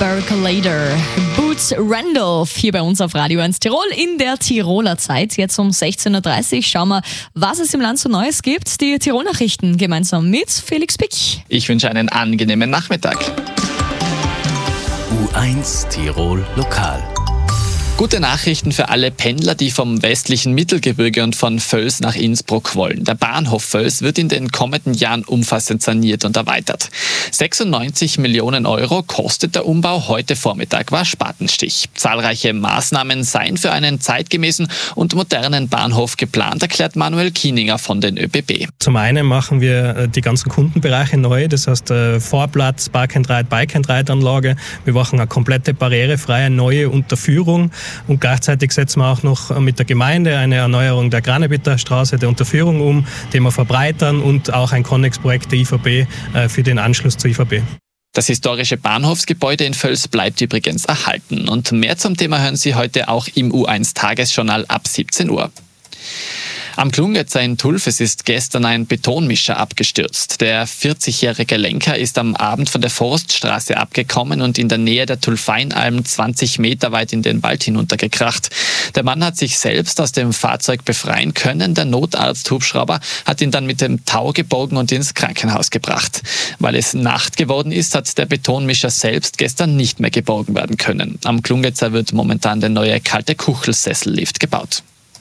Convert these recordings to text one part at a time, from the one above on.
Percolator. Boots Randolph hier bei uns auf Radio 1 Tirol in der Tiroler Zeit. Jetzt um 16.30 Uhr schauen wir, was es im Land so Neues gibt. Die Tirol-Nachrichten gemeinsam mit Felix Pick. Ich wünsche einen angenehmen Nachmittag. U1 Tirol Lokal. Gute Nachrichten für alle Pendler, die vom westlichen Mittelgebirge und von Völs nach Innsbruck wollen. Der Bahnhof Völs wird in den kommenden Jahren umfassend saniert und erweitert. 96 Millionen Euro kostet der Umbau. Heute Vormittag war Spatenstich. Zahlreiche Maßnahmen seien für einen zeitgemäßen und modernen Bahnhof geplant, erklärt Manuel Kieninger von den ÖBB. Zum einen machen wir die ganzen Kundenbereiche neu, das heißt Vorplatz, Park-and-Ride, Bike-and-Ride-Anlage. Wir machen eine komplette barrierefreie neue Unterführung. Und gleichzeitig setzen wir auch noch mit der Gemeinde eine Erneuerung der Granebiter Straße, der Unterführung um, die wir verbreitern und auch ein Connex-Projekt der IVB für den Anschluss zur IVB. Das historische Bahnhofsgebäude in Völs bleibt übrigens erhalten. Und mehr zum Thema hören Sie heute auch im U1 Tagesjournal ab 17 Uhr. Am Klungetzer in Tulfes ist gestern ein Betonmischer abgestürzt. Der 40-jährige Lenker ist am Abend von der Forststraße abgekommen und in der Nähe der Tulfeinalm 20 Meter weit in den Wald hinuntergekracht. Der Mann hat sich selbst aus dem Fahrzeug befreien können. Der Notarzt-Hubschrauber hat ihn dann mit dem Tau gebogen und ins Krankenhaus gebracht. Weil es Nacht geworden ist, hat der Betonmischer selbst gestern nicht mehr geborgen werden können. Am Klungetzer wird momentan der neue kalte Kuchelsessellift gebaut.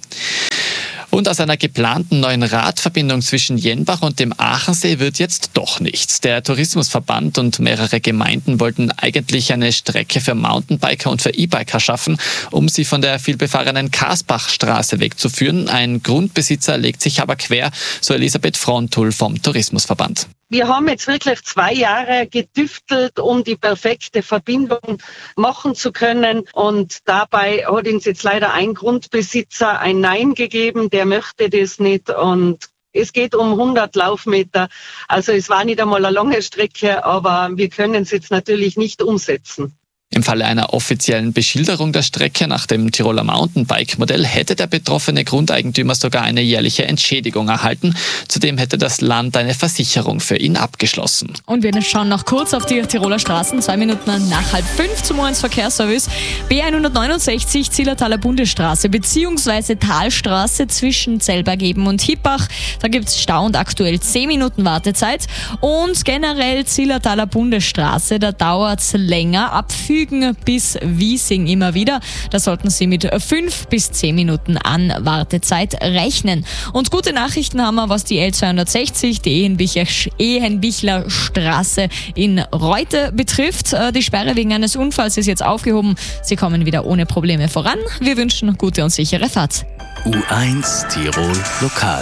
Und aus einer geplanten neuen Radverbindung zwischen Jenbach und dem Aachensee wird jetzt doch nichts. Der Tourismusverband und mehrere Gemeinden wollten eigentlich eine Strecke für Mountainbiker und für E-Biker schaffen, um sie von der vielbefahrenen Kasbachstraße wegzuführen. Ein Grundbesitzer legt sich aber quer, so Elisabeth Frontul vom Tourismusverband. Wir haben jetzt wirklich 2 Jahre getüftelt, um die perfekte Verbindung machen zu können. Und dabei hat uns jetzt leider ein Grundbesitzer ein Nein gegeben, der möchte das nicht. Und es geht um 100 Laufmeter. Also es war nicht einmal eine lange Strecke, aber wir können es jetzt natürlich nicht umsetzen. Im Falle einer offiziellen Beschilderung der Strecke nach dem Tiroler Mountainbike-Modell hätte der betroffene Grundeigentümer sogar eine jährliche Entschädigung erhalten. Zudem hätte das Land eine Versicherung für ihn abgeschlossen. Und wir schauen noch kurz auf die Tiroler Straßen. 2 Minuten nach 4:30 zum U1 Verkehrsservice. B169 Zillertaler Bundesstraße bzw. Talstraße zwischen Zellbergeben und Hippach. Da gibt es Stau und aktuell 10 Minuten Wartezeit. Und generell Zillertaler Bundesstraße, da dauert es länger. Ab Fügen bis Wiesing immer wieder. Da sollten Sie mit 5 bis 10 Minuten an Wartezeit rechnen. Und gute Nachrichten haben wir, was die L260, die Ehenbichler Straße in Reute betrifft. Die Sperre wegen eines Unfalls ist jetzt aufgehoben. Sie kommen wieder ohne Probleme voran. Wir wünschen gute und sichere Fahrt. U1 Tirol Lokal.